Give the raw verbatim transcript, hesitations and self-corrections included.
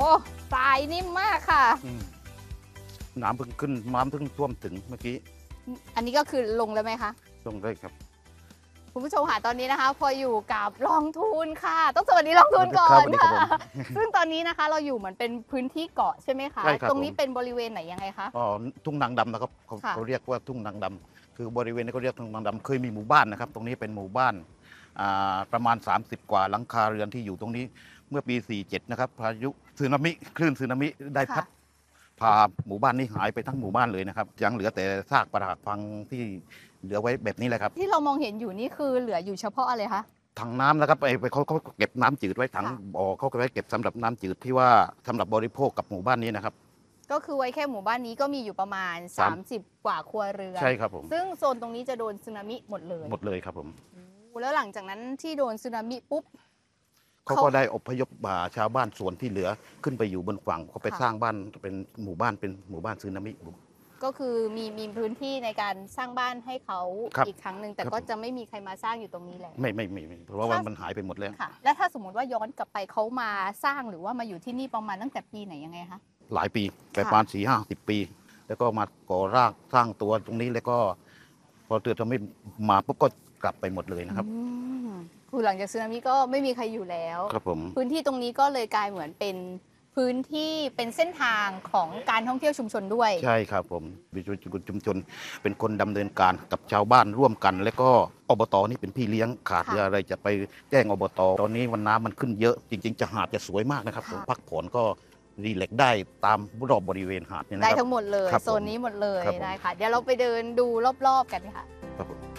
ทรายนิ่มมากค่ะน้ำเพิ่งขึ้นน้ำเพิ่งท่วมถึงเมื่อกี้อันนี้ก็คือลงแล้วไหมคะลงได้ครับคุณผู้ชมค่ะตอนนี้นะคะพออยู่กับรองทูนค่ะต้องสวัสดีรองทูนก่อนค่ะซึ่งตอนนี้นะคะเราอยู่เหมือนเป็นพื้นที่เกาะใช่ไหมคะตรงนี้เป็นบริเวณไหนยังไงคะอ๋อทุ่งนางดำนะครับเขาเขาเรียกว่าทุ่งนางดำคือบริเวณนี้เขาเรียกทุ่งนางดำเคยมีหมู่บ้านนะครับตรงนี้เป็นหมู่บ้านประมาณสามสิบกว่าหลังคาเรือนที่อยู่ตรงนี้เมื่อปีสี่เจ็ดนะครับพายุสึนามิคลื่นสึนามิได้พัดพาหมู่บ้านนี้หายไปทั้งหมู่บ้านเลยนะครับยังเหลือแต่ซากปรักหักพังที่เหลือไว้แบบนี้แหละครับที่เรามองเห็นอยู่นี่คือเหลืออยู่เฉพาะอะไรคะถังน้ำนะครับไปเขาเขาเก็บน้ำจืดไว้ถังบ่อเขาไว้เก็บสำหรับน้ำจืดที่ว่าสำหรับบริโภคกับหมู่บ้านนี้นะครับก็คือไว้แค่หมู่บ้านนี้ก็มีอยู่ประมาณสามสิบกว่าครัวเรือนใช่ครับผมซึ่งโซนตรงนี้จะโดนสึนามิหมดเลยหมดเลยครับผมแล้วหลังจากนั้นที่โดนสึนามิปุ๊บเขาก็ได้อพยพชาวบ้านส่วนที่เหลือขึ้นไปอยู่บนฝั่งเขาไปสร้างบ้านเป็นหมู่บ้านเป็นหมู่บ้านสึนามิก็คือมีมีพื้นที่ในการสร้างบ้านให้เขาอีกครั้งหนึ่งแต่ก็จะไม่มีใครมาสร้างอยู่ตรงนี้แล้วไม่ไม่ไม่เพราะว่ามันหายไปหมดแล้วค่ะและถ้าสมมติว่าย้อนกลับไปเขามาสร้างหรือว่ามาอยู่ที่นี่ประมาณตั้งแต่ปีไหนยังไงคะหลายปีประมาณสี่ห้าสิบปีแล้วก็มาก่อรากสร้างตัวตรงนี้แล้วก็พอเกิดทำให้มาปุ๊บก็กลับไปหมดเลยนะครับคือหลังจากสึนามิก็ไม่มีใครอยู่แล้วครับผมพื้นที่ตรงนี้ก็เลยกลายเหมือนเป็นพื้นที่เป็นเส้นทางของการท่องเที่ยวชุมชนด้วยใช่ครับผมเป็นชุมชนเป็นคนดำเนินการกับชาวบ้านร่วมกัน แล้วก็อบต.นี่เป็นพี่เลี้ยงขาดอะไรจะไปแจ้งอบต.ตอนนี้วันน้ำมันขึ้นเยอะจริงๆจะหาดจะสวยมากนะครับพักผ่อนก็รีแลกได้ตามรอบบริเวณหาดนี่นะครับได้ทั้งหมดเลยโซนนี้หมดเลยได้ค่ะเดี๋ยวเราไปเดินดูรอบๆกันค่ะครับผม